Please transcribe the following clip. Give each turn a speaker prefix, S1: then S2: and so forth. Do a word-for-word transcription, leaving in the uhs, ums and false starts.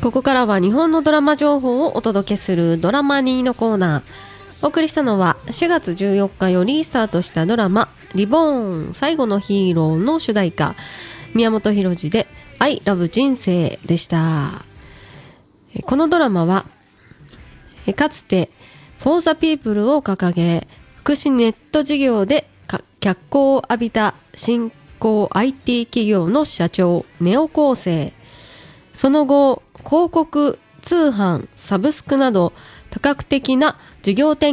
S1: ここからは日本のドラマ情報をお届けするドラマニーのコーナー。お送りしたのはしがつじゅうよっかよりスタートしたドラマリボーン最後のヒーローの主題歌、宮本浩次で I love 人生でした。このドラマはかつて For the People を掲げ、福祉ネット事業で脚光を浴びた新興 アイティー 企業の社長ネオ構成。その後広告、通販、サブスクなど多角的な事業展